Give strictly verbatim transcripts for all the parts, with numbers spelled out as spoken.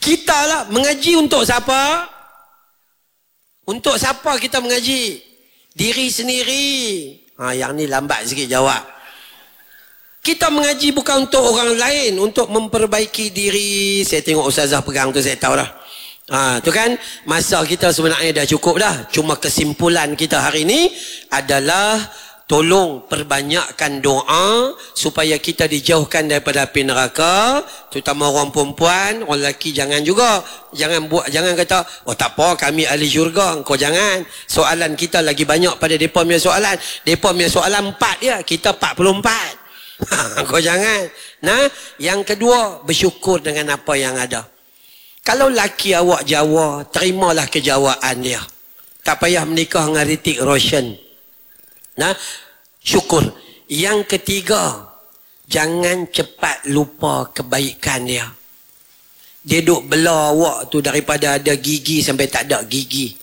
Kita lah mengaji untuk siapa? Untuk siapa kita mengaji? Diri sendiri. Ha, yang ni lambat sikit jawab. Kita mengaji bukan untuk orang lain, untuk memperbaiki diri. Saya tengok ustazah pegang tu, saya tahu dah. Ha, tu kan, masa kita sebenarnya dah cukup dah. Cuma kesimpulan kita hari ni adalah tolong perbanyakkan doa supaya kita dijauhkan daripada api neraka, terutama orang perempuan. Orang lelaki jangan juga, jangan buat, jangan kata oh tak apa kami ahli syurga, engkau jangan. Soalan kita lagi banyak pada depa punya soalan. Depa punya soalan empat ya, kita empat puluh empat. Engkau jangan. Nah, yang kedua, bersyukur dengan apa yang ada. Kalau laki awak Jawa, terimalah kejawaan dia. Tak payah menikah dengan Hrithik Roshan. Nah, syukur. Yang ketiga, jangan cepat lupa kebaikan dia. Dia duk bela awak tu daripada ada gigi sampai tak ada gigi.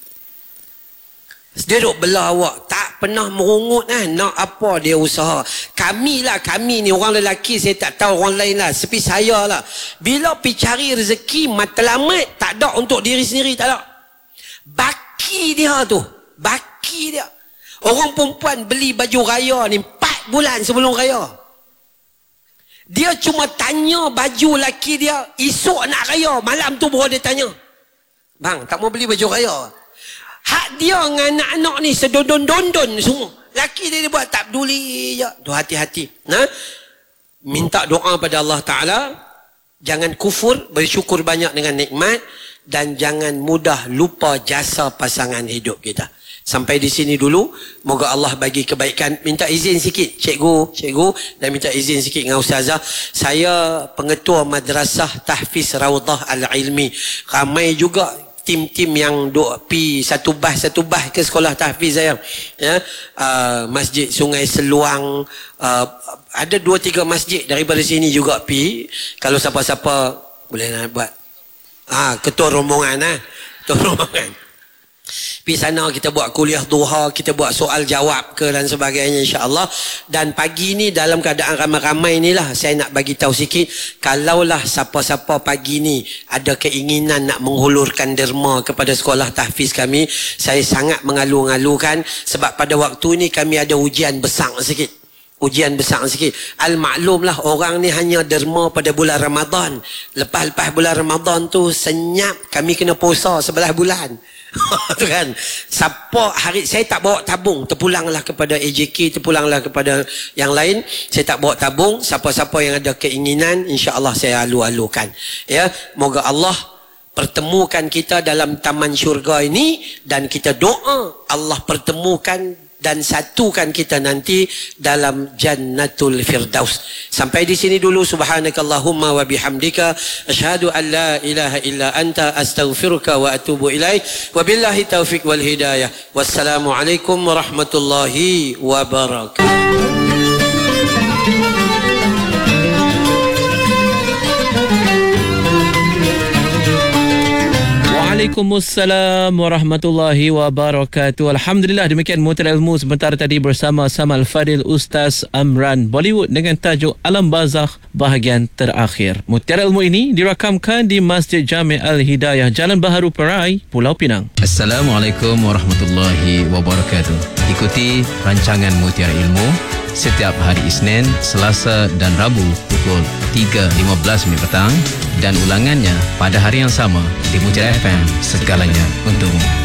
Dia duk bela awak, tak pernah merungut kan, nak apa dia usaha. Kami lah, kami ni orang lelaki, saya tak tahu orang lain lah, seperti saya lah. Bila pergi cari rezeki matlamat, tak ada untuk diri sendiri, tak ada. Baki dia tu, baki dia. Orang perempuan beli baju raya ni empat bulan sebelum raya. Dia cuma tanya baju laki dia, esok nak raya, malam tu baru dia tanya. Bang, tak mau beli baju raya? Hak dia dengan anak-anak ni sedondon-dondon semua. Laki dia, dia buat tak peduli je. Tu hati-hati. Nah, minta doa pada Allah Ta'ala. Jangan kufur, bersyukur banyak dengan nikmat. Dan jangan mudah lupa jasa pasangan hidup kita. Sampai di sini dulu. Moga Allah bagi kebaikan. Minta izin sikit cikgu, cikgu, dan minta izin sikit dengan ustazah. Saya pengetua Madrasah Tahfiz Rawdah Al-Ilmi. Ramai juga tim-tim yang duk pi satu bas satu bas ke sekolah tahfiz saya. Ya, uh, Masjid Sungai Seluang, uh, ada dua tiga masjid daripada sini juga pi. Kalau siapa-siapa boleh nak buat. Ah, ketua rombongan ah. Ketua rombongan. Pergi sana kita buat kuliah duha, kita buat soal jawab ke dan sebagainya insya-Allah. Dan pagi ni dalam keadaan ramai-ramai ni lah saya nak bagi tahu sikit, kalaulah siapa-siapa pagi ni ada keinginan nak menghulurkan derma kepada sekolah tahfiz kami, saya sangat mengalu-alukan sebab pada waktu ni kami ada ujian besar sikit. Ujian besar sikit. Al-maklum lah orang ni hanya derma pada bulan Ramadan. Lepas-lepas bulan Ramadan tu senyap, kami kena puasa sebelah bulan. Tu kan. Siapa hari saya tak bawa tabung, terpulanglah kepada A J K, terpulanglah kepada yang lain. Saya tak bawa tabung. Siapa-siapa yang ada keinginan, insya-Allah saya alu-alukan. Ya, moga Allah pertemukan kita dalam taman syurga ini dan kita doa Allah pertemukan dan satukan kita nanti dalam Jannatul Firdaus. Sampai di sini dulu. Subhanakallahumma wa bihamdika asyhadu an la ilaha illa anta astaghfiruka wa atubu ilaik. Wabillahi taufik wal hidayah. Wassalamualaikum warahmatullahi wabarakatuh. Waalaikumsalam warahmatullahi wabarakatuh. Alhamdulillah, demikian Mutiara Ilmu sebentar tadi bersama Samal Fadil Ustaz Amran Bollywood dengan tajuk Alam Barzakh bahagian terakhir. Mutiara Ilmu ini dirakamkan di Masjid Jami' Al-Hidayah, Jalan Baharu Perai, Pulau Pinang. Assalamualaikum warahmatullahi wabarakatuh. Ikuti rancangan Mutiara Ilmu setiap hari Isnin, Selasa dan Rabu pukul tiga lima belas minit petang dan ulangannya pada hari yang sama di Mutiara F M. Segalanya untukmu.